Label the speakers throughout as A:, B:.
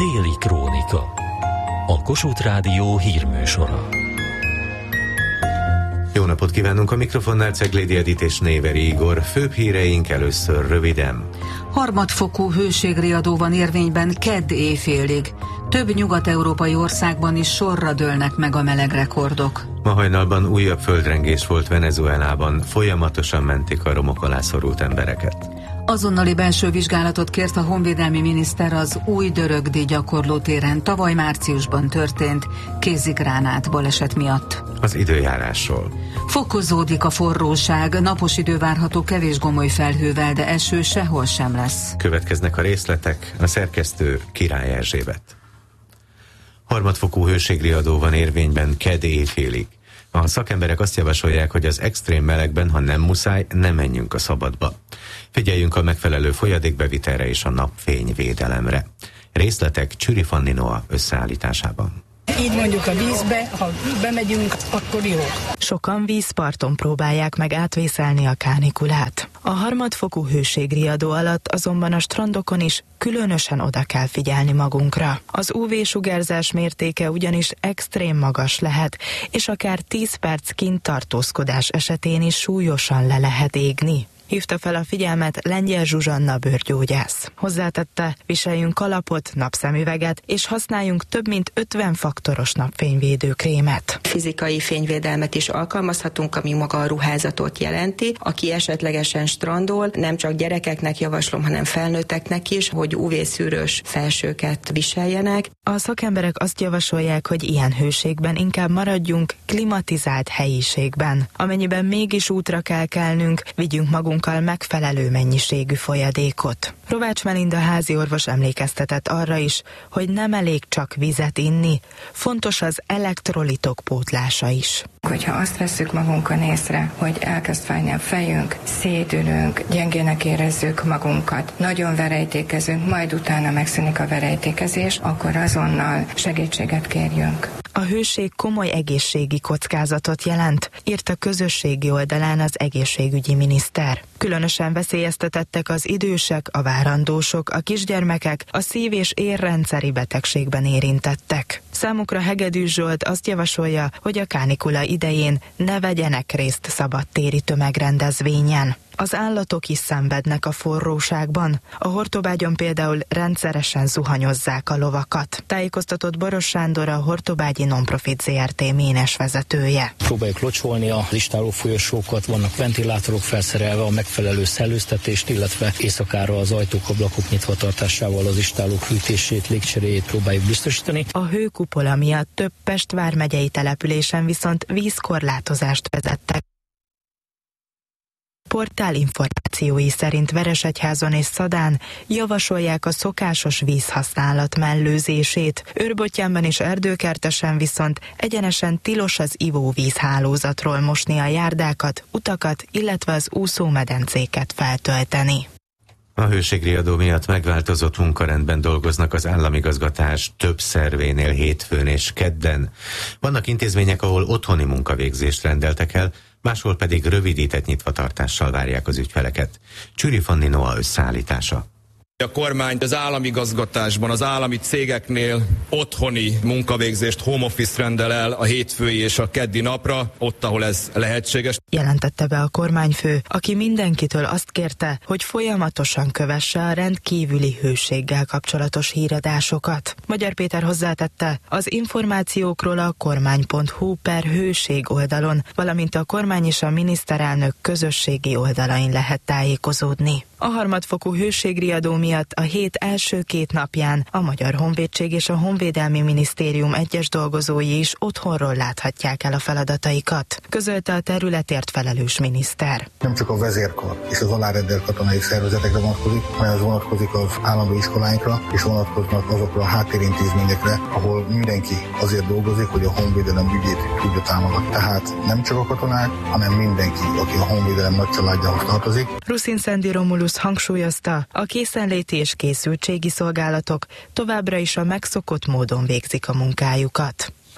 A: Déli Krónika. A Kossuth Rádió hírműsora.
B: Jó napot kívánunk, a mikrofonnál Ceglédi Edit és Néveri Igor. Főbb híreink először röviden.
C: Harmadfokú hőségriadó van érvényben kedd éjfélig. Több nyugat-európai országban is sorra dőlnek meg a melegrekordok.
B: Ma hajnalban újabb földrengés volt Venezuelában, folyamatosan mentik a romok alá szorult embereket.
C: Azonnali belső vizsgálatot kért a honvédelmi miniszter az új Dörögdi gyakorlótéren. Tavaly márciusban történt kézigránát baleset miatt.
B: Az időjárásról.
C: Fokozódik a forróság, napos idő várható kevés gomoly felhővel, de eső sehol sem lesz.
B: Következnek a részletek, a szerkesztő Király Erzsébet. Harmadfokú hőségriadó van érvényben kedd éjfélig. A szakemberek azt javasolják, hogy az extrém melegben, ha nem muszáj, ne menjünk a szabadba. Figyeljünk a megfelelő folyadékbevitelre és a napfényvédelemre. Részletek Csüri Fanni Noa összeállításában.
D: Így mondjuk a vízbe, ha bemegyünk, akkor jó.
E: Sokan vízparton próbálják meg átvészelni a kánikulát. A harmadfokú hőségriadó alatt azonban a strandokon is különösen oda kell figyelni magunkra. Az UV-sugárzás mértéke ugyanis extrém magas lehet, és akár 10 perc kint tartózkodás esetén is súlyosan le lehet égni. Hívta fel a figyelmet Lengyel Zsuzsanna bőrgyógyász. Hozzátette, viseljünk kalapot, napszemüveget, és használjunk több mint 50 faktoros napfényvédőkrémet.
F: Fizikai fényvédelmet is alkalmazhatunk, ami maga a ruházatot jelenti. Aki esetlegesen strandol, nem csak gyerekeknek javaslom, hanem felnőtteknek is, hogy UV-szűrős felsőket viseljenek.
E: A szakemberek azt javasolják, hogy ilyen hőségben inkább maradjunk klimatizált helyiségben. Amennyiben mégis útra kell kelnünk, vigyünk magunk megfelelő mennyiségű folyadékot. Rovács Melinda háziorvos emlékeztetett arra is, hogy nem elég csak vizet inni, fontos az elektrolitok pótlása is.
G: Hogyha azt vesszük magunkon észre, hogy elkezd fájni a fejünk, szédülünk, gyengének érezzük magunkat, nagyon verejtékezünk, majd utána megszűnik a verejtékezés, akkor azonnal segítséget kérjünk.
E: A hőség komoly egészségi kockázatot jelent, írt a közösségi oldalán az egészségügyi miniszter. Különösen veszélyeztetettek az idősek, a várandósok, a kisgyermekek, a szív- és érrendszeri betegségben érintettek. Számukra Hegedűs Zsolt azt javasolja, hogy a kánikula idején ne vegyenek részt szabadtéri tömegrendezvényen. Az állatok is szenvednek a forróságban. A Hortobágyon például rendszeresen zuhanyozzák a lovakat. Tájékoztatott Boros Sándor, a Hortobágyi Nonprofit Zrt. Ménes vezetője.
H: Próbáljuk locsolni a istáló folyosókat, vannak ventilátorok felszerelve, a megfelelő szellőztetést, illetve éjszakára az ajtók, ablakok nyitva tartásával az istálók hűtését, légcseréjét próbáljuk biztosítani.
E: A hőkupola miatt több Pest vármegyei településen viszont vízkorlátozást vezettek. Portál információi szerint Veresegyházon és Szadán javasolják a szokásos vízhasználat mellőzését. Őrbottyánban és Erdőkertesen viszont egyenesen tilos az ivóvízhálózatról mosni a járdákat, utakat, illetve az úszómedencéket feltölteni.
B: A hőségriadó miatt megváltozott munkarendben dolgoznak az államigazgatás több szervénél hétfőn és kedden. Vannak intézmények, ahol otthoni munkavégzést rendeltek el, máshol pedig rövidített nyitvatartással várják az ügyfeleket. Csüri Fanni Noa összeállítása.
I: A kormány az államigazgatásban, az állami cégeknél otthoni munkavégzést, home office rendel el a hétfői és a keddi napra, ott, ahol ez lehetséges.
E: Jelentette be a kormányfő, aki mindenkitől azt kérte, hogy folyamatosan kövesse a rendkívüli hőséggel kapcsolatos híradásokat. Magyar Péter hozzátette, az információkról a kormány.hu/hőség oldalon, valamint a kormány és a miniszterelnök közösségi oldalain lehet tájékozódni. A harmadfokú hőségriadó miatt a hét első 2 napján a Magyar Honvédség és a Honvédelmi Minisztérium egyes dolgozói is otthonról láthatják el a feladataikat, közölte a területért felelős miniszter.
J: Nem csak a vezérkar és az alárendelt katonai szervezetekre vonatkozik, hanem ez vonatkozik az állandó iskoláinkra, és vonatkoznak azokra a háttérintézményekre, ahol mindenki azért dolgozik, hogy a honvédelem ügyét tudja támogatni. Tehát nem csak a katonák, hanem mindenki, aki a honvédelem nagy családjához tartozik.
E: Ruszin Szendi Romulus hangsúlyozta, a készenléti és készültségi szolgálatok továbbra is a megszokott módon végzik a munkájukat.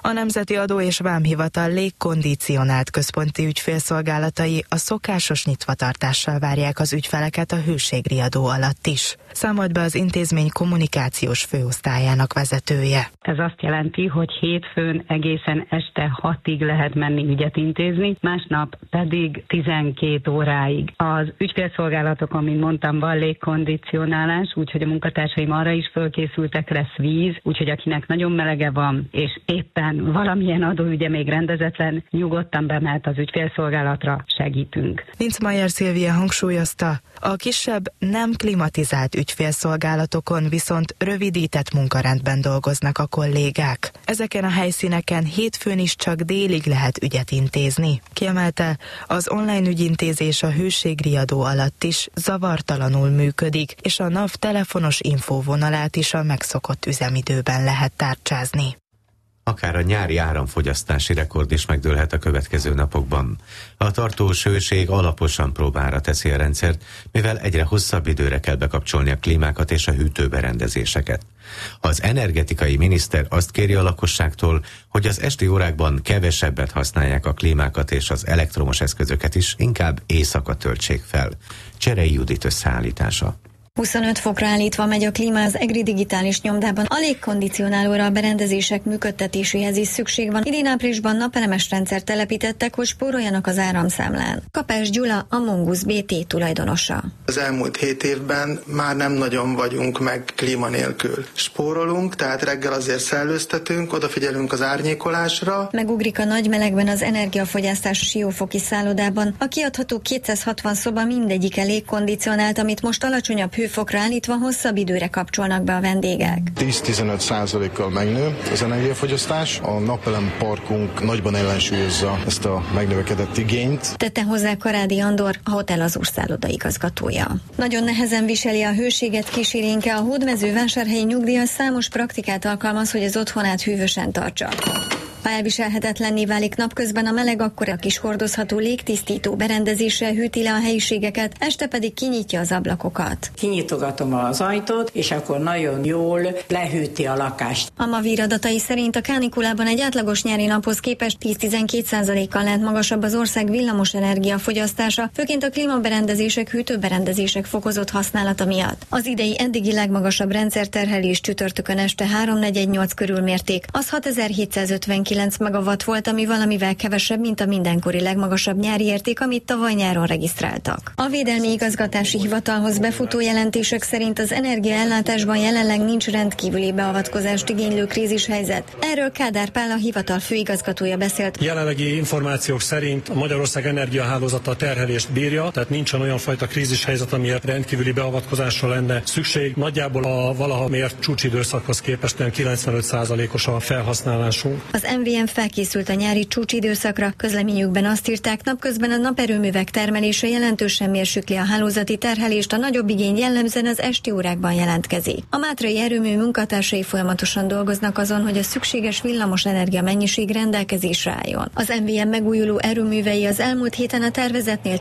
E: A Nemzeti Adó és Vámhivatal légkondicionált központi ügyfélszolgálatai a szokásos nyitvatartással várják az ügyfeleket a hőségriadó alatt is. Számolt be az intézmény kommunikációs főosztályának vezetője.
K: Ez azt jelenti, hogy hétfőn egészen este 6-ig lehet menni ügyet intézni, másnap pedig 12 óráig. Az ügyfélszolgálatokon, mint mondtam, van légkondicionálás, úgyhogy a munkatársaim arra is fölkészültek, lesz víz, úgyhogy akinek nagyon melege van, és éppen valamilyen adóügye még rendezetlen, nyugodtan bemehet az ügyfélszolgálatra, segítünk.
E: Linzmeier Szilvia hangsúlyozta, a kisebb, nem klimatizált ügyfélszolgálatokon viszont rövidített munkarendben dolgoznak a kollégák. Ezeken a helyszíneken hétfőn is csak délig lehet ügyet intézni. Kiemelte, az online ügyintézés a hőségriadó alatt is zavartalanul működik, és a NAV telefonos infóvonalát is a megszokott üzemidőben lehet tárcsázni.
B: Akár a nyári áramfogyasztási rekord is megdőlhet a következő napokban. A tartós hőség alaposan próbára teszi a rendszert, mivel egyre hosszabb időre kell bekapcsolni a klímákat és a hűtőberendezéseket. Az energetikai miniszter azt kéri a lakosságtól, hogy az esti órákban kevesebbet használják a klímákat és az elektromos eszközöket is, inkább éjszaka töltsék fel. Cserei Judit összeállítása.
L: 25 fokra állítva megy a klíma az EGRI digitális nyomdában. A légkondicionálóra a berendezések működtetéséhez is szükség van. Idén áprilisban napelemes rendszert telepítettek, hogy spóroljanak az áramszámlán. Kapás Gyula, a Mongus BT tulajdonosa.
M: Az elmúlt 7 évben már nem nagyon vagyunk meg klíma nélkül. Spórolunk, tehát reggel azért szellőztetünk, odafigyelünk az árnyékolásra.
L: Megugrik a nagy melegben az energiafogyasztás Siófoki szállodában. A kiadható 260 szoba mindegyike légkondicionált, amit most alacsonyabb hőfokra állítva hosszabb időre kapcsolnak be a vendégek.
J: 10-15%-kal megnő az energiafogyasztás. A napelem parkunk nagyban ellensúlyozza ezt a megnövekedett igényt.
L: Tette hozzá Karádi Andor, a Hotel Azur szálloda igazgatója. Nagyon nehezen viseli a hőséget Kisirinke, a Hódmezővásárhelyi nyugdíjas számos praktikát alkalmaz, hogy az otthonát hűvösen tartsa. Ha elviselhetetlenné válik napközben a meleg, akkor a kis hordozható légtisztító berendezéssel hűti le a helyiségeket, este pedig kinyitja az ablakokat.
N: Kinyitogatom az ajtót, és akkor nagyon jól lehűti a lakást.
L: A MAVIR adatai szerint a kánikulában egy átlagos nyári naphoz képest 10-12%-kal lehet magasabb az ország villamosenergia fogyasztása, főként a klímaberendezések, hűtőberendezések fokozott használata miatt. Az idei eddigi legmagasabb rendszerterhelés csütörtökön este 3:48 körül mérték, az 6759 megawatt volt, ami valamivel kevesebb, mint a mindenkori legmagasabb nyári érték, amit tavaly nyáron regisztráltak. A Védelmi Igazgatási Hivatalhoz befutó jelentések szerint az energiaellátásban jelenleg nincs rendkívüli beavatkozást igénylő krízishelyzet. Erről Kádár Pál, a hivatal főigazgatója beszélt.
O: Jelenlegi információk szerint a Magyarország energiahálózata a terhelést bírja, tehát nincsen olyan fajta krízishelyzet, amiért rendkívüli beavatkozásra lenne szükség. Nagyjából a valaha mért csúcsidőszakhoz képest 95%-os a felhasználásunk.
L: Az MVM felkészült a nyári csúcsidőszakra, közleményükben azt írták, napközben a naperőművek termelése jelentősen mérsékli a hálózati terhelést, a nagyobb igény jellemzően az esti órákban jelentkezik. A mátrai erőmű munkatársai folyamatosan dolgoznak azon, hogy a szükséges villamos energia mennyiség rendelkezésre álljon. Az MVM megújuló erőművei az elmúlt héten a tervezetnél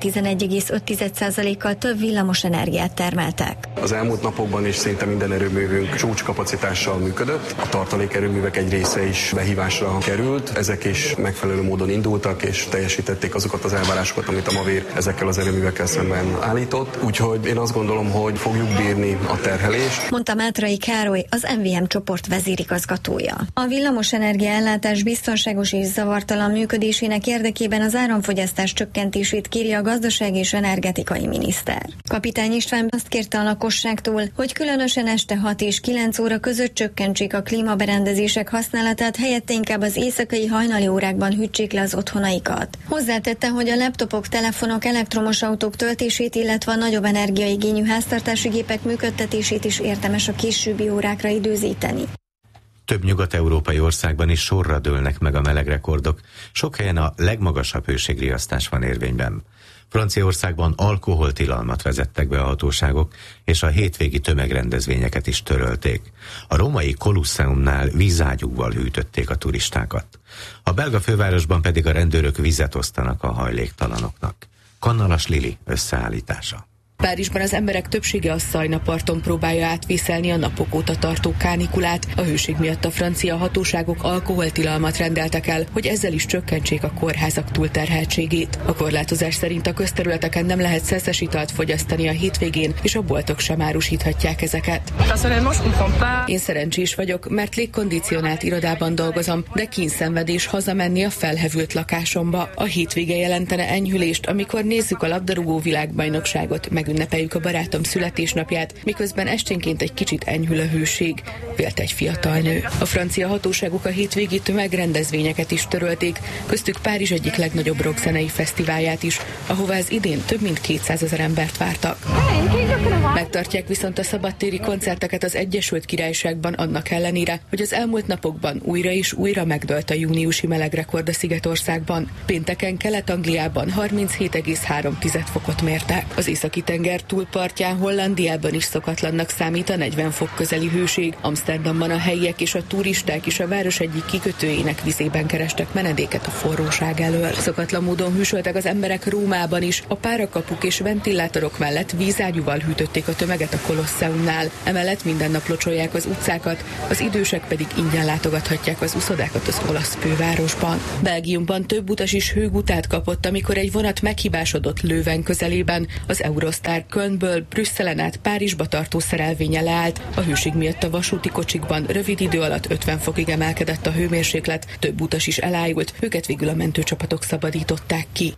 L: 11,5%-kal több villamos energiát termeltek.
P: Az elmúlt napokban is szinte minden erőművünk csúcskapacitással működött. A tartalékerőművek egy része is behívásra került, ezek is megfelelő módon indultak, és teljesítették azokat az elvárásokat, amit a MAVIR ezekkel az erőművekkel szemben állított. Úgyhogy én azt gondolom, hogy fogjuk bírni a terhelést.
L: Mondta Mátrai Károly, az MVM csoport vezérigazgatója. A villamosenergia ellátás biztonságos és zavartalan működésének érdekében az áramfogyasztás csökkentését kéri a gazdasági és energetikai miniszter. Kapitány István azt kérte a lakosságtól, hogy különösen este 6 és 9 óra között csökkentsék a klímaberendezések használatát, helyette inkább az éjszakai hajnali órákban hűtsék le az otthonaikat. Hozzátette, hogy a laptopok, telefonok, elektromos autók töltését, illetve a nagyobb energiaigényű háztartási gépek működtetését is érdemes a későbbi órákra időzíteni.
B: Több nyugat-európai országban is sorra dőlnek meg a melegrekordok, sok helyen a legmagasabb hőségriasztás van érvényben. Franciaországban alkoholtilalmat vezettek be a hatóságok, és a hétvégi tömegrendezvényeket is törölték. A római Colosseumnál vízágyúval hűtötték a turistákat. A belga fővárosban pedig a rendőrök vizet osztanak a hajléktalanoknak. Kannalas Lili összeállítása.
Q: Párizsban az emberek többsége a Szajna parton próbálja átvészelni a napok óta tartó kánikulát. A hőség miatt a francia hatóságok alkoholtilalmat rendeltek el, hogy ezzel is csökkentsék a kórházak túlterheltségét. A korlátozás szerint a közterületeken nem lehet szeszes italt fogyasztani a hétvégén, és a boltok sem árusíthatják ezeket. Én szerencsés vagyok, mert légkondicionált irodában dolgozom, de kínszenvedés hazamenni a felhevült lakásomba. A hétvége jelentene enyhülést, amikor nézzük a labdarúgó világbajnokságot, megünnepeljük a barátom születésnapját, miközben esténként egy kicsit enyhül a hőség, vélt egy fiatal nő. A francia hatóságok a hétvégi tömegrendezvényeket is törölték, köztük Párizs egyik legnagyobb rockzenei fesztiválját is, ahová az idén több mint 200 000 embert vártak. Megtartják viszont a szabadtéri koncerteket az Egyesült Királyságban annak ellenére, hogy az elmúlt napokban újra és újra megdőlt a júniusi melegrekord a Szigetországban. Pénteken Kelet-Angliában 37,3 fokot mértek. Az Északi-tenger túlpartján Hollandiában is szokatlannak számít a 40 fok közeli hőség. Amsterdamban a helyiek és a turisták is a város egyik kikötőjének vizében kerestek menedéket a forróság elől. Szokatlan módon hűsöltek az emberek Rómában is. A párakapuk és ventilátorok mellett vízágyúval hűtötték a tömeget a Kolosseumnál. Emellett minden nap locsolják az utcákat, az idősek pedig ingyen látogathatják az uszodákat az olasz fővárosban. Belgiumban több utas is hőgutát kapott, amikor egy vonat meghibásodott Leuven közelében. Az Eurostar Kölnből Brüsszelen át Párizsba tartó szerelvénye leállt. A hőség miatt a vasúti kocsikban rövid idő alatt 50 fokig emelkedett a hőmérséklet, több utas is elájult, őket végül a mentőcsapatok szabadították ki.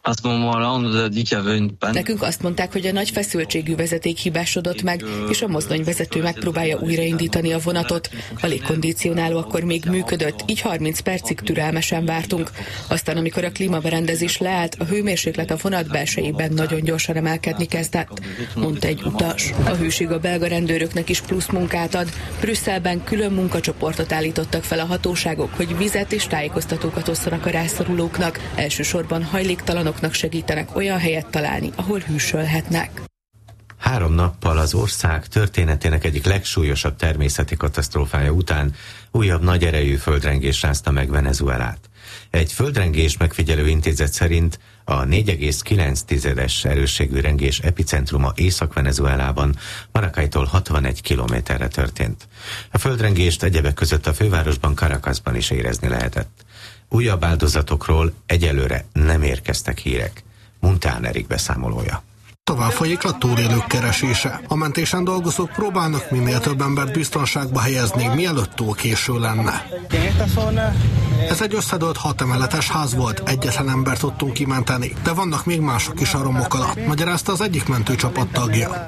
Q: Nekünk azt mondták, hogy a nagy feszültségű vezeték hibásodott meg, és a mozdonyvezető megpróbálja újraindítani a vonatot. A légkondicionáló akkor még működött, így 30 percig türelmesen vártunk. Aztán, amikor a klímaberendezés leállt, a hőmérséklet a vonat belsejében nagyon gyorsan emelkedni kezdett, mondta egy utas. A hőség a belga rendőröknek is plusz munkát ad. Brüsszelben külön munkacsoportot állítottak fel a hatóságok, hogy vizet és tájékoztatókat osszanak a rászorulóknak. Elsősorban hajléktalanoknak segítenek olyan helyet találni, ahol hűsölhetnek.
B: 3 nappal az ország történetének egyik legsúlyosabb természeti katasztrófája után újabb nagy erejű földrengés rázta meg Venezuelát. Egy földrengés megfigyelő intézet szerint a 4,9-es erősségű rengés epicentruma Észak-Venezuelában, Maracaitól 61 kilométerre történt. A földrengést egyebek között a fővárosban, Caracasban is érezni lehetett. Újabb áldozatokról egyelőre nem érkeztek hírek. Muntán Erik beszámolója.
R: Tovább folyik a túlélők keresése. A mentésen dolgozók próbálnak minél több embert biztonságba helyezni, mielőtt túl késő lenne. Ez egy összedőlt 6 emeletes ház volt, egyetlen embert tudtunk kimenteni, de vannak még mások is a romok alatt, magyarázta az egyik mentőcsapat tagja.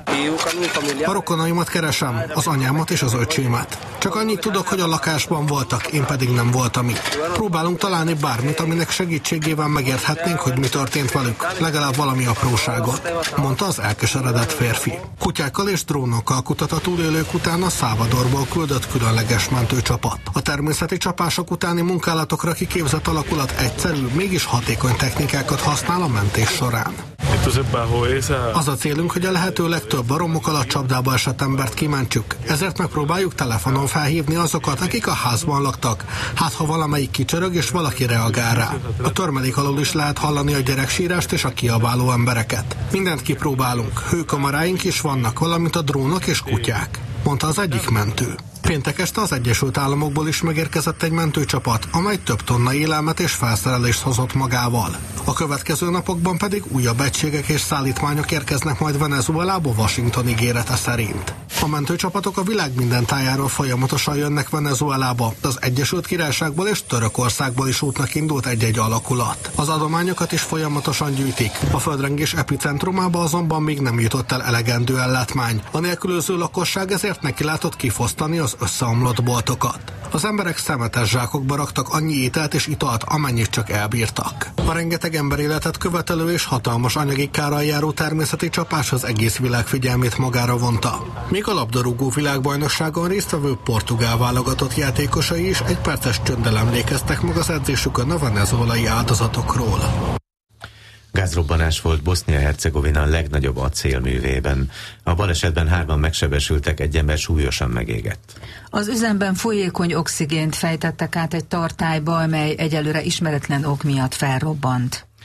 R: A rokonaimat keresem, az anyámat és az öcsémet. Csak annyit tudok, hogy a lakásban voltak, én pedig nem voltam itt. Próbálunk találni bármit, aminek segítségével megérthetnénk, hogy mi történt velük, legalább valami apróságot, mondta az elkeseredett férfi. Kutyákkal és drónokkal kutat a túlélők után a Salvadorból küldött különleges mentőcsapat. A természeti csapások utáni munkálatokra kiképzett alakulat egyszerű, mégis hatékony technikákat használ a mentés során. Az a célunk, hogy a lehető legtöbb a romok alatt csapdába esett embert kimentsük. Ezért megpróbáljuk telefonon felhívni azokat, akik a házban laktak. Hát ha valamelyik kicsörög és valaki reagál rá. A törmelék alól is lehet hallani a gyereksírást és a kiabáló embereket. Mindent kipróbálunk. Hőkamaráink is vannak, valamint a drónok és kutyák, mondta az egyik mentő. Péntek este az Egyesült Államokból is megérkezett egy mentőcsapat, amely több tonna élelmet és felszerelést hozott magával. A következő napokban pedig újabb egységek és szállítmányok érkeznek majd Venezuelába Washington ígérete szerint. A mentőcsapatok a világ minden tájáról folyamatosan jönnek Venezuelába, az Egyesült Királyságból és Törökországból is útnak indult egy-egy alakulat. Az adományokat is folyamatosan gyűjtik. A földrengés epicentrumába azonban még nem jutott el elegendő ellátmány. A nélkülöző lakosság ezért nekilátott kifosztani az összeomlott boltokat. Az emberek szemetes zsákokba raktak annyi ételt és italt, amennyit csak elbírtak. A rengeteg emberéletet követelő és hatalmas anyagi kárral járó természeti csapás az egész világ figyelmét magára vonta. Még a labdarúgó világbajnokságon résztvevő portugál válogatott játékosai is egy perces csönddel emlékeztek meg az edzésükön a venezuelai áldozatokról.
B: Gázrobbanás volt Bosznia-Hercegovina legnagyobb acélművében. A balesetben 3-an megsebesültek, egy ember súlyosan megégett.
C: Az üzemben folyékony oxigént fejtettek át egy tartályba, amely egyelőre ismeretlen ok miatt felrobbant.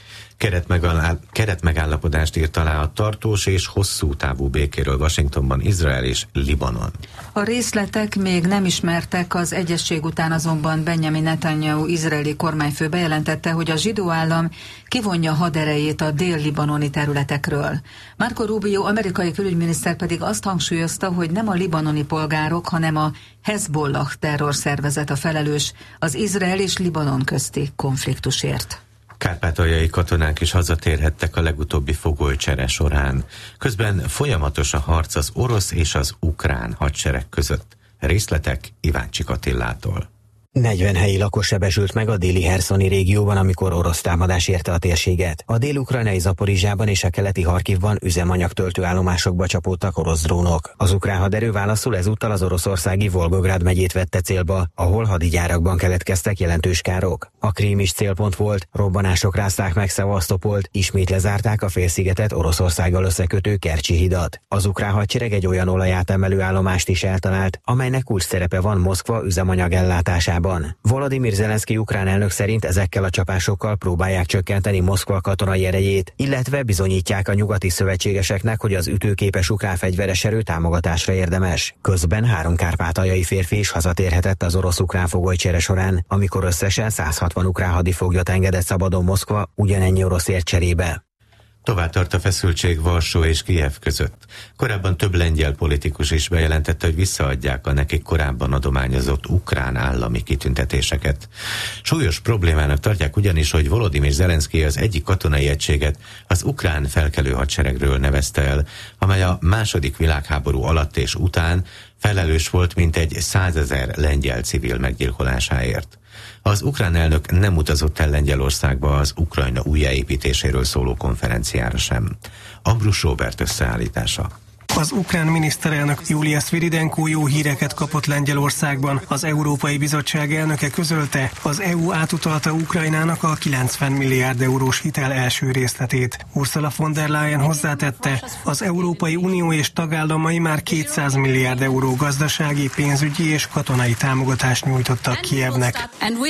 B: Keretmegállapodást írt alá a tartós és hosszú távú békéről Washingtonban Izrael és Libanon.
C: A részletek még nem ismertek, az egyezség után azonban Benjamin Netanyahu izraeli kormányfő bejelentette, hogy a zsidó állam kivonja haderejét a dél-libanoni területekről. Marco Rubio amerikai külügyminiszter pedig azt hangsúlyozta, hogy nem a libanoni polgárok, hanem a Hezbollah terrorszervezet a felelős az Izrael és Libanon közti konfliktusért.
B: Kárpátaljai katonák is hazatérhettek a legutóbbi fogolycsere során. Közben folyamatos a harc az orosz és az ukrán hadsereg között. Részletek Iváncsik Attillától.
S: 40 helyi lakos sebesült meg a déli Herszoni régióban, amikor orosz támadás érte a térséget. A dél-ukrajnai Zaporizsában és a keleti Harkivban üzemanyagtöltő állomásokba csapódtak orosz drónok. Az ukrán haderő válaszul ezúttal az oroszországi Volgográd megyét vette célba, ahol hadigyárakban keletkeztek jelentős károk. A Krím is célpont volt, robbanások rázták meg Szevasztopolt, ismét lezárták a félszigetet Oroszországgal összekötő Kercsi hidat. Az ukrán hadsereg egy olyan olajátemelő állomást is eltalált, amelynek kulcs szerepe van Moszkva üzemanyag ellátásában. Volodymyr Zelenszky ukrán elnök szerint ezekkel a csapásokkal próbálják csökkenteni Moszkva katonai erejét, illetve bizonyítják a nyugati szövetségeseknek, hogy az ütőképes ukrán fegyveres erő támogatásra érdemes. Közben 3 kárpátaljai férfi is hazatérhetett az orosz-ukrán fogolycsere során, amikor összesen 160 ukrán hadifoglyot engedett szabadon Moszkva ugyanennyi oroszért cserébe.
B: Tovább tart a feszültség Varsó és Kijev között. Korábban több lengyel politikus is bejelentette, hogy visszaadják a nekik korábban adományozott ukrán állami kitüntetéseket. Súlyos problémának tartják ugyanis, hogy Volodymyr Zelenszky az egyik katonai egységet az ukrán felkelő hadseregről nevezte el, amely a II. Világháború alatt és után felelős volt mintegy 100 000 lengyel civil meggyilkolásáért. Az ukrán elnök nem utazott el Lengyelországba az Ukrajna újjáépítéséről szóló konferenciára sem. Ambrus Róbert összeállítása.
T: Az ukrán miniszterelnök Julia Sviridenko jó híreket kapott Lengyelországban. Az Európai Bizottság elnöke közölte, az EU átutalta Ukrajnának a 90 milliárd eurós hitel első részletét. Ursula von der Leyen hozzátette, az Európai Unió és tagállamai már 200 milliárd euró gazdasági, pénzügyi és katonai támogatást nyújtottak Kijevnek.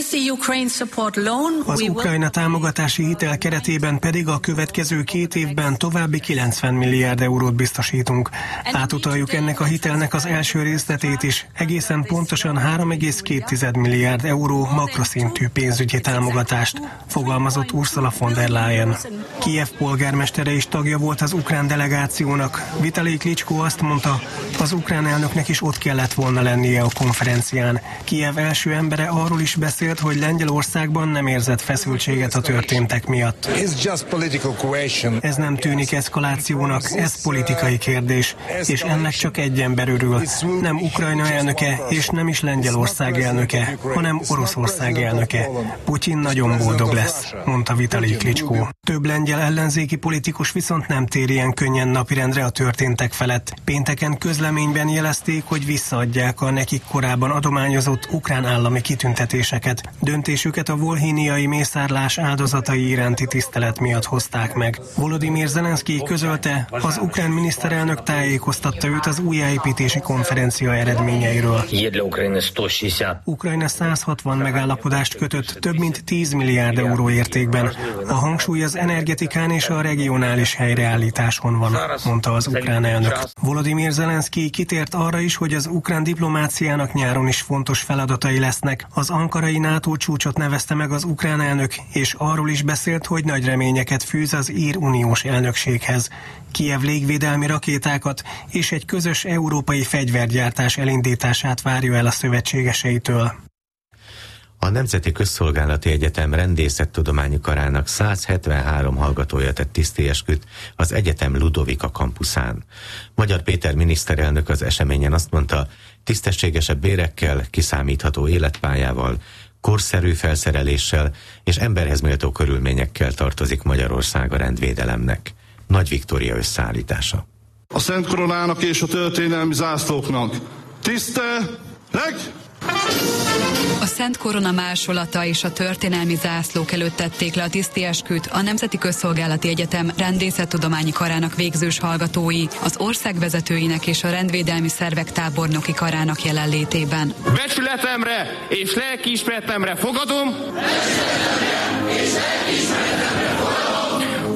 T: Az Ukrajna támogatási hitel keretében pedig a következő 2 évben további 90 milliárd eurót biztosítunk. Átutaljuk ennek a hitelnek az első részletét is, egészen pontosan 3,2 milliárd euró makroszintű pénzügyi támogatást, fogalmazott Ursula von der Leyen. Kijev polgármestere is tagja volt az ukrán delegációnak. Vitali Klitschko azt mondta, az ukrán elnöknek is ott kellett volna lennie a konferencián. Kijev első embere arról is beszélt, hogy Lengyelországban nem érzett feszültséget a történtek miatt. Ez nem tűnik eszkalációnak, ez politikai kérdés. És ennek csak egy ember örül. Nem Ukrajna elnöke, és nem is Lengyelország elnöke, hanem Oroszország elnöke. Putyin nagyon boldog lesz, mondta Vitali Klitschko. Több lengyel ellenzéki politikus viszont nem tér ilyen könnyen napirendre a történtek felett. Pénteken közleményben jelezték, hogy visszaadják a nekik korábban adományozott ukrán állami kitüntetéseket. Döntésüket a volhíniai mészárlás áldozatai iránti tisztelet miatt hozták meg. Volodymyr Zelenszky közölte, az ukrán miniszterelnök tájékoztatta őt az újjáépítési konferencia eredményeiről. Ukrajna 160 megállapodást kötött több mint 10 milliárd euró értékben. A hangsúly az energetikán és a regionális helyreállításon van, mondta az ukrán elnök. Volodymyr Zelenszky kitért arra is, hogy az ukrán diplomáciának nyáron is fontos feladatai lesznek. Az ankarai NATO csúcsot nevezte meg az ukrán elnök, és arról is beszélt, hogy nagy reményeket fűz az ír uniós elnökséghez. Kijev légvédelmi rakétákat és egy közös európai fegyvergyártás elindítását várja el a szövetségeseitől.
B: A Nemzeti Közszolgálati Egyetem Rendészettudományi Karának 173 hallgatója tett tisztélyesküt az egyetem Ludovika kampuszán. Magyar Péter miniszterelnök az eseményen azt mondta, tisztességesebb bérekkel, kiszámítható életpályával, korszerű felszereléssel és emberhez méltó körülményekkel tartozik Magyarország a rendvédelemnek. Nagy Viktória összeállítása.
U: A Szent Koronának és a történelmi zászlóknak tiszteleg!
V: A Szent Korona másolata és a történelmi zászlók előtt tették le a tisztélyesküt a Nemzeti Közszolgálati Egyetem Rendészettudományi Karának végzős hallgatói, az ország vezetőinek és a rendvédelmi szervek tábornoki karának jelenlétében.
W: Becsületemre és lelkiismeretemre fogadom,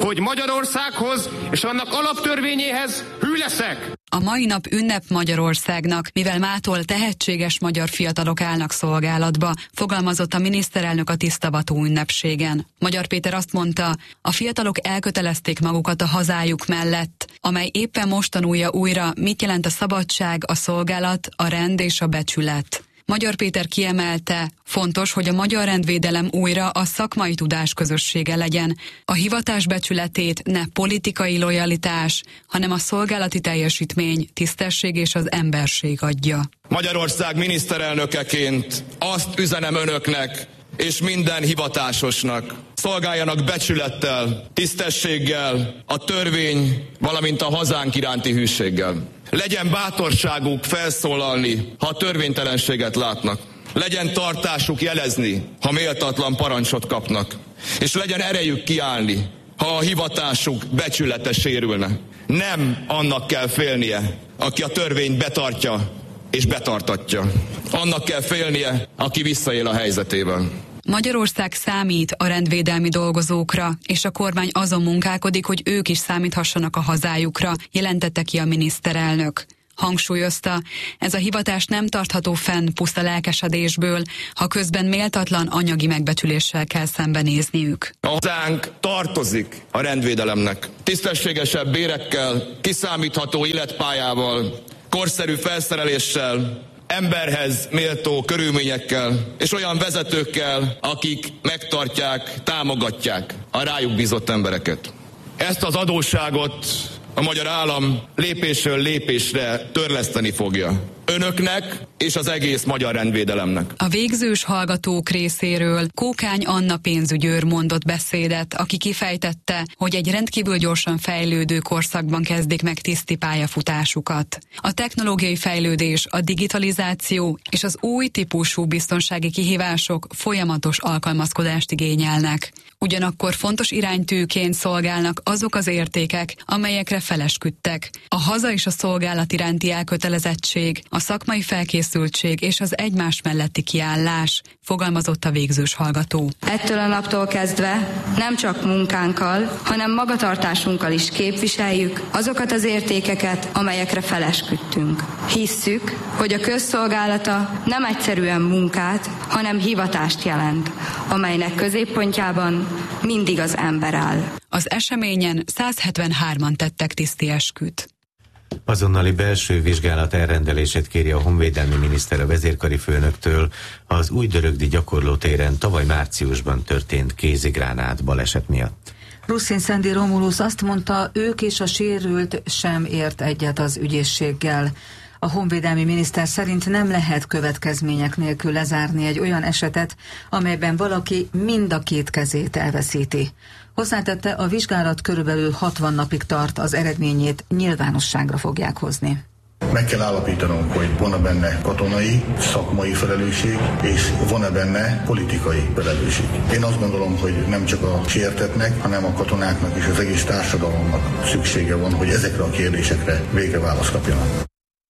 W: hogy Magyarországhoz és annak alaptörvényéhez hű leszek.
V: A mai nap ünnep Magyarországnak, mivel mától tehetséges magyar fiatalok állnak szolgálatba, fogalmazott a miniszterelnök a Tisztavató ünnepségen. Magyar Péter azt mondta, a fiatalok elkötelezték magukat a hazájuk mellett, amely éppen most tanulja újra, mit jelent a szabadság, a szolgálat, a rend és a becsület. Magyar Péter kiemelte, fontos, hogy a magyar rendvédelem újra a szakmai tudás közössége legyen. A hivatás becsületét ne politikai lojalitás, hanem a szolgálati teljesítmény, tisztesség és az emberség adja.
I: Magyarország miniszterelnökeként azt üzenem önöknek és minden hivatásosnak. Szolgáljanak becsülettel, tisztességgel, a törvény, valamint a hazánk iránti hűséggel. Legyen bátorságuk felszólalni, ha törvénytelenséget látnak. Legyen tartásuk jelezni, ha méltatlan parancsot kapnak. És legyen erejük kiállni, ha a hivatásuk becsülete sérülne. Nem annak kell félnie, aki a törvényt betartja és betartatja. Annak kell félnie, aki visszaél a helyzetével.
V: Magyarország számít a rendvédelmi dolgozókra, és a kormány azon munkálkodik, hogy ők is számíthassanak a hazájukra, jelentette ki a miniszterelnök. Hangsúlyozta, ez a hivatás nem tartható fenn puszta lelkesedésből, ha közben méltatlan anyagi megbecsüléssel kell szembenézniük.
I: A hazánk tartozik a rendvédelemnek. Tisztességesebb bérekkel, kiszámítható életpályával, korszerű felszereléssel, emberhez méltó körülményekkel, és olyan vezetőkkel, akik megtartják, támogatják a rájuk bízott embereket. Ezt az adósságot a magyar állam lépésről lépésre törleszteni fogja. Önöknek és az egész magyar rendvédelemnek.
V: A végzős hallgatók részéről Kókány Anna pénzügyőr mondott beszédet, aki kifejtette, hogy egy rendkívül gyorsan fejlődő korszakban kezdik meg tiszti pályafutásukat. A technológiai fejlődés, a digitalizáció és az új típusú biztonsági kihívások folyamatos alkalmazkodást igényelnek. Ugyanakkor fontos iránytűként szolgálnak azok az értékek, amelyekre felesküdtek. A haza és a szolgálat iránti elkötelezettség, a szakmai felkészültség és az egymás melletti kiállás, fogalmazott a végzős hallgató.
A: Ettől a naptól kezdve nem csak munkánkkal, hanem magatartásunkkal is képviseljük azokat az értékeket, amelyekre felesküdtünk. Hisszük, hogy a közszolgálata nem egyszerűen munkát, hanem hivatást jelent, amelynek középpontjában mindig az ember áll.
V: Az eseményen 173-an tettek tiszti esküt.
B: Azonnali belső vizsgálat elrendelését kéri a honvédelmi miniszter a vezérkari főnöktől az Újdörögdi gyakorlótéren tavaly márciusban történt kézigránát baleset miatt.
C: Ruszin Szendi Romulus azt mondta, ők és a sérült sem ért egyet az ügyészséggel. A honvédelmi miniszter szerint nem lehet következmények nélkül lezárni egy olyan esetet, amelyben valaki mind a két kezét elveszíti. Hozzátette, a vizsgálat körülbelül 60 napig tart, az eredményét nyilvánosságra fogják hozni.
J: Meg kell állapítanunk, hogy van-e benne katonai, szakmai felelősség, és van-e benne politikai felelősség. Én azt gondolom, hogy nem csak a sértettnek, hanem a katonáknak és az egész társadalomnak szüksége van, hogy ezekre a kérdésekre végre választ kapjanak.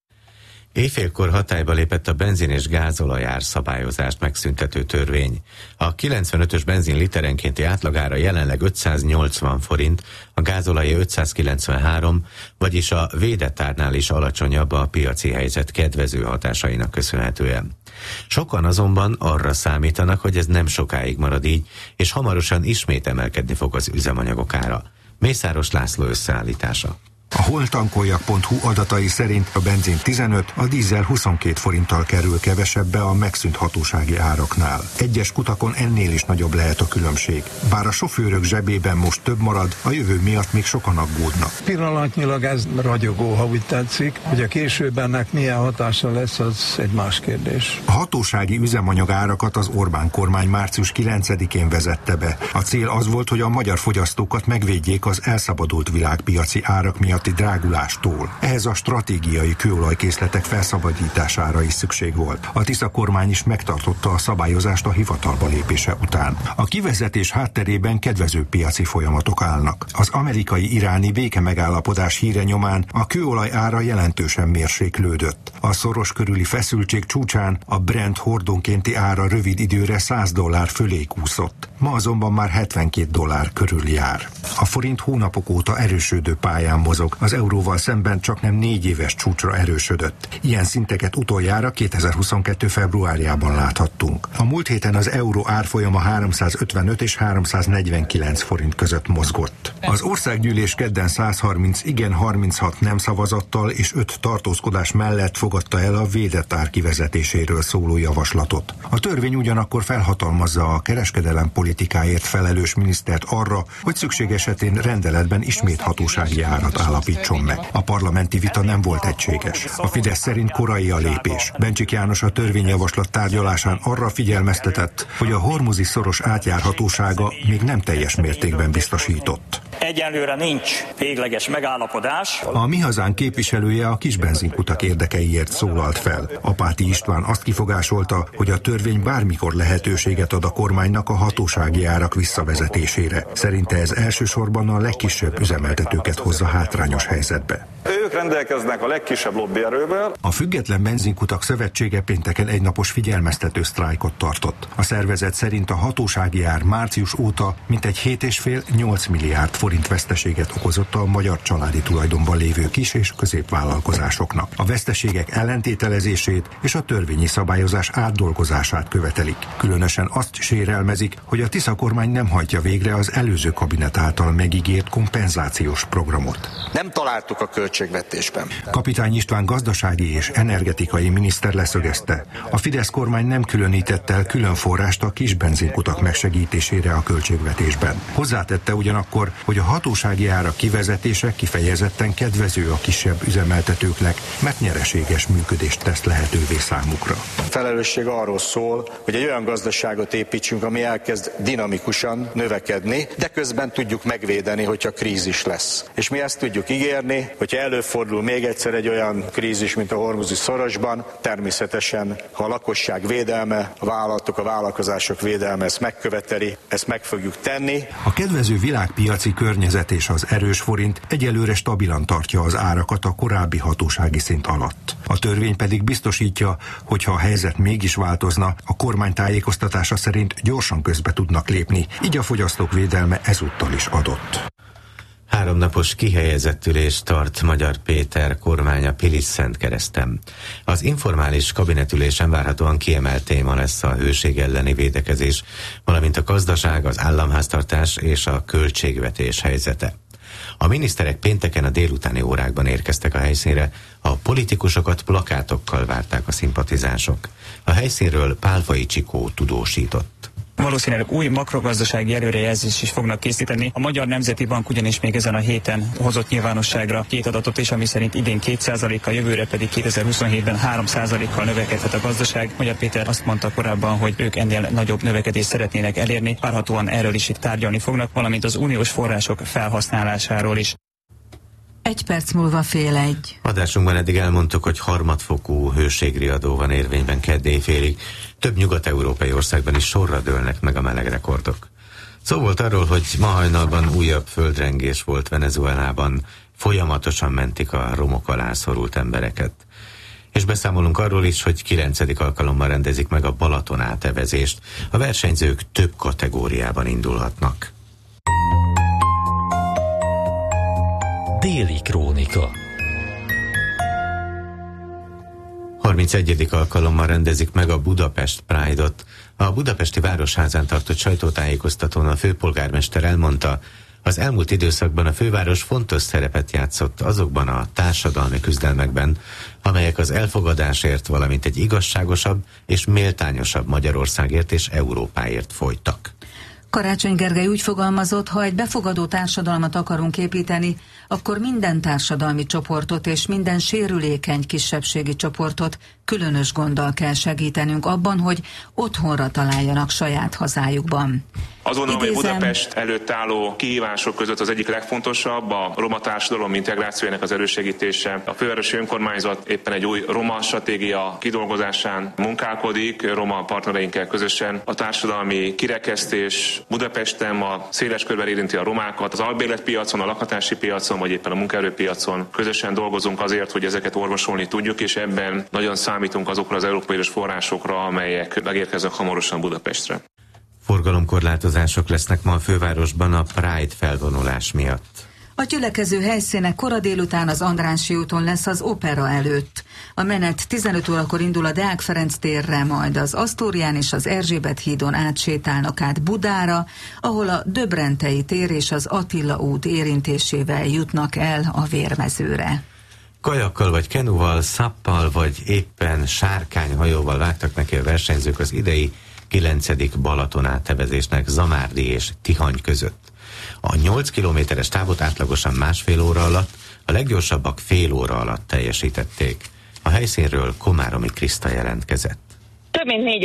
B: Éjfélkor hatályba lépett a benzin és gázolaj árszabályozást megszüntető törvény. A 95-ös benzin literenkénti átlagára jelenleg 580 forint, a gázolajé 593, vagyis a védett árnál is alacsonyabb a piaci helyzet kedvező hatásainak köszönhetően. Sokan azonban arra számítanak, hogy ez nem sokáig marad így, és hamarosan ismét emelkedni fog az üzemanyagok ára. Mészáros László összeállítása.
D: A holtankoljak.hu adatai szerint a benzin 15, a dízel 22 forinttal kerül kevesebbe a megszűnt hatósági áraknál. Egyes kutakon ennél is nagyobb lehet a különbség. Bár a sofőrök zsebében most több marad, a jövő miatt még sokan aggódnak.
F: Pillanatnyilag ez ragyogó, ha úgy tetszik, hogy a később ennek milyen hatása lesz, az egy más kérdés.
D: A hatósági üzemanyag árakat az Orbán kormány március 9-én vezette be. A cél az volt, hogy a magyar fogyasztókat megvédjék az elszabadult világpiaci árak miatt miatti drágulástól. Ehhez a stratégiai kőolajkészletek felszabadítására is szükség volt. A Tisza kormány is megtartotta a szabályozást a hivatalba lépése után. A kivezetés hátterében kedvező piaci folyamatok állnak. Az amerikai-iráni béke megállapodás híre nyomán a kőolaj ára jelentősen mérséklődött. A szoros körüli feszültség csúcsán a Brent hordonkénti ára rövid időre $100 fölé kúszott. Ma azonban már $72 körül jár. A forint hónapok óta erősödő pályán mozog, az euróval szemben csaknem 4 éves csúcsra erősödött. Ilyen szinteket utoljára 2022. februárjában láthattunk. A múlt héten az euró árfolyama 355 és 349 forint között mozgott. Az országgyűlés kedden 130 igen, 36 nem szavazattal és 5 tartózkodás mellett fogadta el a védett ár kivezetéséről szóló javaslatot. A törvény ugyanakkor felhatalmazza a kereskedelem politikáért felelős minisztert arra, hogy szükség esetén rendeletben ismét hatósági árat állapítson meg. A parlamenti vita nem volt egységes. A Fidesz szerint korai a lépés. Bencsik János a törvényjavaslat tárgyalásán arra figyelmeztetett, hogy a hormuzi szoros átjárhatósága még nem teljes mértékben biztosított.
G: Egyelőre nincs végleges megállapodás.
D: A Mi Hazánk képviselője a kisbenzinkutak érdekeiért szólalt fel. Apáti István azt kifogásolta, hogy a törvény bármikor lehetőséget ad a kormánynak a hatósági árak visszavezetésére. Szerinte ez elsősorban a legkisebb üzemeltetőket hozza hátrányos helyzetbe.
H: Ők rendelkeznek a legkisebb lobbyerővel.
D: A Független Benzinkutak Szövetsége pénteken egynapos figyelmeztető sztrájkot tartott. A szervezet szerint a hatósági ár március óta mintegy 7,5-8 milliárd forint veszteséget okozott a magyar családi tulajdonban lévő kis- és középvállalkozásoknak. A veszteségek ellentételezését és a törvényi szabályozás átdolgozását követelik. Különösen azt sérelmezik, hogy a Tisza kormány nem hajtja végre az előző kabinet által megígért kompenzációs programot.
K: Nem találtuk a költségvetésben.
D: Kapitány István gazdasági és energetikai miniszter leszögezte, a Fidesz kormány nem különített el külön forrást a kis benzinkutak megsegítésére a költségvetésben. Hozzátette ugyanakkor, hogy a hatósági árak kivezetése kifejezetten kedvező a kisebb üzemeltetőknek, mert nyereséges működést tesz lehetővé számukra.
K: A felelősség arról szól, hogy egy olyan gazdaságot építsünk, ami elkezd dinamikusan növekedni, de közben tudjuk megvédeni, hogyha krízis lesz. És mi ezt tudjuk ígérni, hogyha előfordul még egyszer egy olyan krízis, mint a hormuzi szorosban, természetesen, ha a lakosság védelme, a vállalatok, a vállalkozások védelme ezt megköveteli, ezt meg fogjuk tenni.
D: A kedvező világpiaci környezet és az erős forint egyelőre stabilan tartja az árakat a korábbi hatósági szint alatt. A törvény pedig biztosítja, hogy ha a helyzet mégis változna, a kormány tájékoztatása szerint gyorsan közbe tudnak lépni, így a fogyasztók védelme ezúttal is adott.
B: 3 napos kihelyezett ülést tart Magyar Péter kormánya Pilis-Szentkereszten. Az informális kabinetülésen várhatóan kiemelt téma lesz a hőség elleni védekezés, valamint a gazdaság, az államháztartás és a költségvetés helyzete. A miniszterek pénteken a délutáni órákban érkeztek a helyszínre, a politikusokat plakátokkal várták a szimpatizánsok. A helyszínről Pálfai Csikó tudósított.
X: Valószínűleg új makrogazdasági előrejelzést is fognak készíteni. A Magyar Nemzeti Bank ugyanis még ezen a héten hozott nyilvánosságra 2 adatot is, ami szerint idén 2%-kal, jövőre pedig 2027-ben 3%-kal növekedhet a gazdaság. Magyar Péter azt mondta korábban, hogy ők ennél nagyobb növekedést szeretnének elérni. Várhatóan erről is itt tárgyalni fognak, valamint az uniós források felhasználásáról is.
C: 1 perc múlva 12:30.
B: Adásunkban eddig elmondtuk, hogy harmadfokú hőségriadó van érvényben kedd éjfélig. Több nyugat-európai országban is sorra dőlnek meg a melegrekordok. Szó volt arról, hogy ma hajnalban újabb földrengés volt Venezuelában, folyamatosan mentik a romok alá szorult embereket. És beszámolunk arról is, hogy 9. alkalommal rendezik meg a Balaton átevezést. A versenyzők több kategóriában indulhatnak.
Y: Déli Krónika.
B: 31. alkalommal rendezik meg a Budapest Pride-ot. A budapesti Városházán tartott sajtótájékoztatón a főpolgármester elmondta, az elmúlt időszakban a főváros fontos szerepet játszott azokban a társadalmi küzdelmekben, amelyek az elfogadásért, valamint egy igazságosabb és méltányosabb Magyarországért és Európáért folytak.
C: Karácsony Gergely úgy fogalmazott, ha egy befogadó társadalmat akarunk építeni, akkor minden társadalmi csoportot és minden sérülékeny kisebbségi csoportot különös gonddal kell segítenünk abban, hogy otthonra találjanak saját hazájukban.
E: Azt gondolom, hogy Budapest előtt álló kihívások között az egyik legfontosabb a roma társadalom integrációjának az elősegítése. A fővárosi önkormányzat éppen egy új roma stratégia kidolgozásán munkálkodik, roma partnereinkkel közösen. A társadalmi kirekesztés Budapesten ma széles körben érinti a romákat, az albérletpiacon, a lakhatási piacon, vagy éppen a munkaerőpiacon. Közösen dolgozunk azért, hogy ezeket orvosolni tudjuk, és ebben nagyon számítunk azokra az európai forrásokra, amelyek megérkeznek hamarosan Budapestre.
B: Forgalomkorlátozások lesznek ma a fővárosban a Pride felvonulás miatt.
C: A gyülekező helyszíne kora délután az Andrássy úton lesz az Opera előtt. A menet 15 órakor indul a Deák Ferenc térre, majd az Asztórián és az Erzsébet hídon átsétálnak át Budára, ahol a Döbrentei tér és az Attila út érintésével jutnak el a Vérmezőre.
B: Kajakkal vagy kenuval, szappal vagy éppen sárkányhajóval vágtak neki a versenyzők az idei 9. Balaton áttevezésnek Zamárdi és Tihany között. A 8 kilométeres távot átlagosan másfél óra alatt, a leggyorsabbak fél óra alatt teljesítették. A helyszínről Komáromi Kriszta jelentkezett.
M: Több mint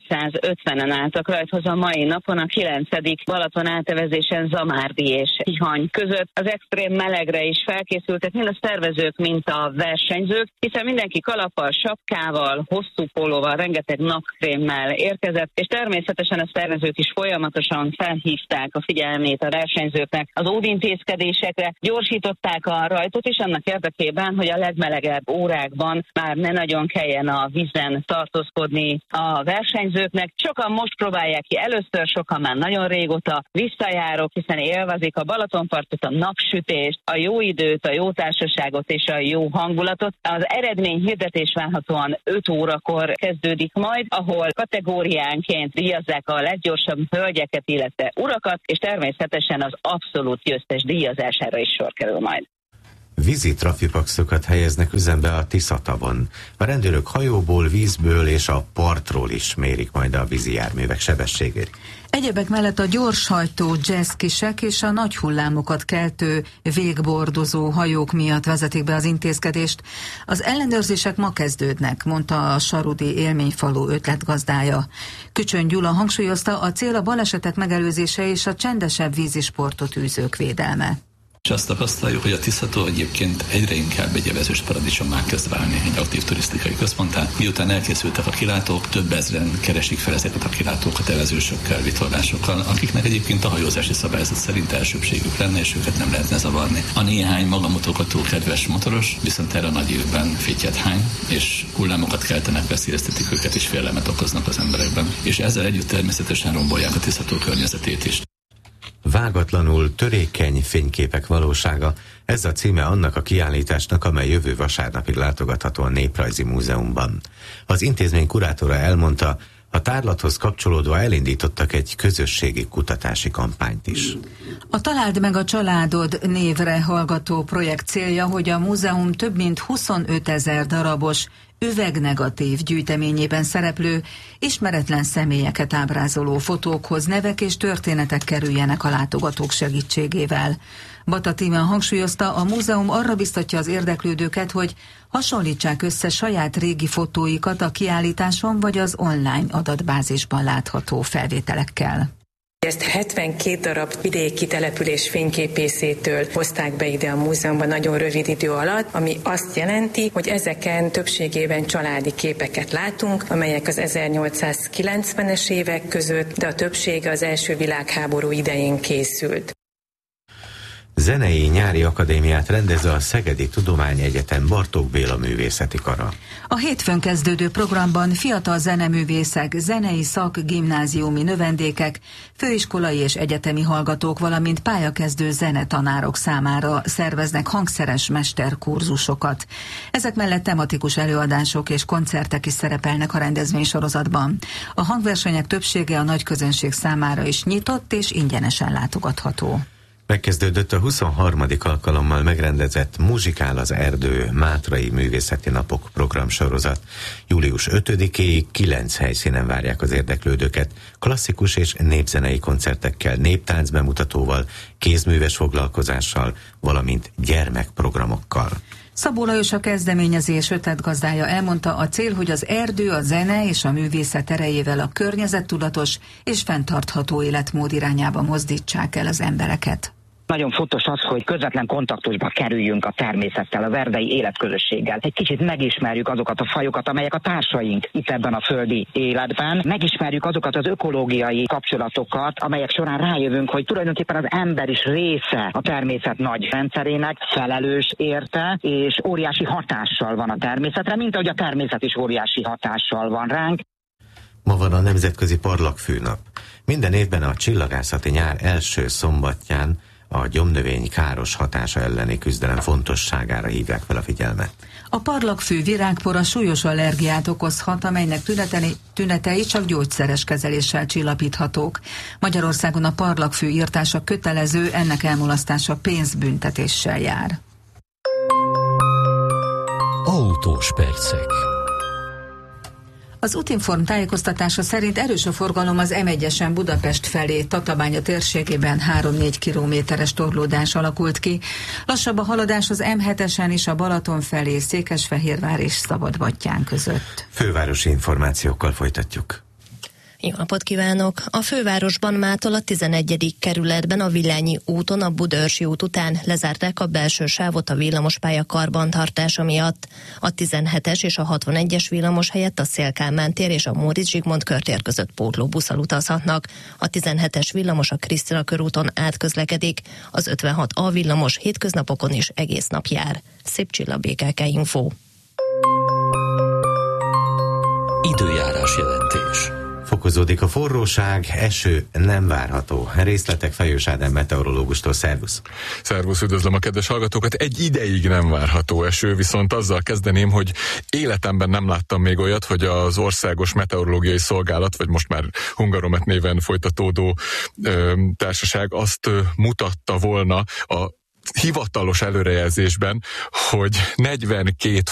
M: 4150-en álltak rajthoz a mai napon a 9. Balaton átevezésen Zamárdi és Tihany között. Az extrém melegre is felkészültek mind a szervezők, mint a versenyzők, hiszen mindenki kalappal, sapkával, hosszú pólóval, rengeteg napkrémmel érkezett, és természetesen a szervezők is folyamatosan felhívták a figyelmét a versenyzőknek az óvintézkedésekre, gyorsították a rajtot is annak érdekében, hogy a legmelegebb órákban már ne nagyon kelljen a vízen tartózkodni a versenyzőknek. Sokan most próbálják ki először, sokan már nagyon régóta visszajárok, hiszen élvezik a Balatonpartot, a napsütést, a jó időt, a jó társaságot és a jó hangulatot. Az eredmény hirdetés várhatóan 5 órakor kezdődik majd, ahol kategóriánként díjazzák a leggyorsabb hölgyeket, illetve urakat, és természetesen az abszolút győztes díjazására is sor kerül majd.
B: Vízi trafipaxokat helyeznek üzembe a Tiszatavon. A rendőrök hajóból, vízből és a partról is mérik majd a vízi járművek sebességét.
C: Egyebek mellett a gyorshajtó jazzkisek és a nagy hullámokat keltő végbordozó hajók miatt vezetik be az intézkedést. Az ellenőrzések ma kezdődnek, mondta a Sarudi Élményfalu ötletgazdája. Kücsön Gyula hangsúlyozta, a cél a balesetek megelőzése és a csendesebb vízisportot űzők védelme.
N: És azt tapasztaljuk, hogy a Tiszató egyébként egyre inkább egy evezős paradicsommá kezd válni, egy aktív turisztikai központtá. Miután elkészültek a kilátók, több ezren keresik fel ezeket a kilátókat evezősökkel, vitorlásokkal, akiknek egyébként a hajózási szabályzat szerint elsőbségük lenne, és őket nem lehetne zavarni. A néhány magamutogató kedves motoros viszont erre a nagy évben fittyet hány, és hullámokat keltenek, veszélyeztetik őket, és félelmet okoznak az emberekben. És ezzel együtt természetesen rombolják a Tiszató környezetét is.
B: Vágatlanul törékeny fényképek valósága, ez a címe annak a kiállításnak, amely jövő vasárnapig látogatható a Néprajzi Múzeumban. Az intézmény kurátora elmondta, a tárlathoz kapcsolódva elindítottak egy közösségi kutatási kampányt is.
C: A Találd meg a családod névre hallgató projekt célja, hogy a múzeum több mint 25 000 darabos üvegnegatív gyűjteményében szereplő, ismeretlen személyeket ábrázoló fotókhoz nevek és történetek kerüljenek a látogatók segítségével. Bata Tímea hangsúlyozta, a múzeum arra biztatja az érdeklődőket, hogy hasonlítsák össze saját régi fotóikat a kiállításon vagy az online adatbázisban látható felvételekkel.
O: Ezt 72 darab vidéki település fényképészétől hozták be ide a múzeumban nagyon rövid idő alatt, ami azt jelenti, hogy ezeken többségében családi képeket látunk, amelyek az 1890-es évek között, de a többsége az első világháború idején készült.
B: Zenei nyári akadémiát rendez a Szegedi Tudományegyetem Bartók Béla Művészeti Kara.
C: A hétfőn kezdődő programban fiatal zeneművészek, zenei szakgimnáziumi növendékek, főiskolai és egyetemi hallgatók, valamint pályakezdő zenetanárok számára szerveznek hangszeres mesterkurzusokat. Ezek mellett tematikus előadások és koncertek is szerepelnek a rendezvénysorozatban. A hangversenyek többsége a nagyközönség számára is nyitott és ingyenesen látogatható.
B: Megkezdődött a 23. alkalommal megrendezett Muzsikál az erdő Mátrai Művészeti Napok programsorozat. Július 5-éig 9 helyszínen várják az érdeklődőket, klasszikus és népzenei koncertekkel, néptánc bemutatóval, kézműves foglalkozással, valamint gyermekprogramokkal.
C: Szabó Lajos, a kezdeményezés ötletgazdája elmondta, a cél, hogy az erdő, a zene és a művészet erejével a környezettudatos és fenntartható életmód irányába mozdítsák el az embereket.
L: Nagyon fontos az, hogy közvetlen kontaktusba kerüljünk a természettel, az erdei életközösséggel. Egy kicsit megismerjük azokat a fajokat, amelyek a társaink itt ebben a földi életben. Megismerjük azokat az ökológiai kapcsolatokat, amelyek során rájövünk, hogy tulajdonképpen az ember is része a természet nagy rendszerének, felelős érte, és óriási hatással van a természetre, mint ahogy a természet is óriási hatással van ránk.
B: Ma van a Nemzetközi Parlagfűnap. Minden évben a csillagászati nyár első szombatján a gyomnövény káros hatása elleni küzdelem fontosságára hívják fel a figyelmet.
C: A parlagfű virágpora súlyos allergiát okozhat, amelynek tünetei csak gyógyszeres kezeléssel csillapíthatók. Magyarországon a parlagfű irtása kötelező, ennek elmulasztása pénzbüntetéssel jár.
P: Autós percek.
C: Az Útinform tájékoztatása szerint erős a forgalom az M1-esen Budapest felé, Tatabánya térségében 3-4 kilométeres torlódás alakult ki. Lassabb a haladás az M7-esen is a Balaton felé, Székesfehérvár és Szabadbattyán között.
B: Fővárosi információkkal folytatjuk.
Q: Jó napot kívánok! A fővárosban mától a 11. kerületben a Villányi úton a Budaörsi út után lezárták a belső sávot a villamospálya karbantartása miatt. A 17-es és a 61-es villamos helyett a Széll-Kálmán tér és a Móricz Zsigmond körtér között pótlóbusszal utazhatnak. A 17-es villamos a Krisztina körúton átközlekedik, az 56A villamos hétköznapokon is egész nap jár. Szép Csilla, BKK Info.
P: Időjárás jelentés.
B: Fokozódik a forróság, eső nem várható. Részletek Fejős Ádám meteorológustól. Szervusz!
R: Szervusz, üdvözlöm a kedves hallgatókat! Egy ideig nem várható eső, viszont azzal kezdeném, hogy életemben nem láttam még olyat, hogy az Országos Meteorológiai Szolgálat, vagy most már Hungaromet néven folytatódó társaság azt mutatta volna a hivatalos előrejelzésben, hogy 42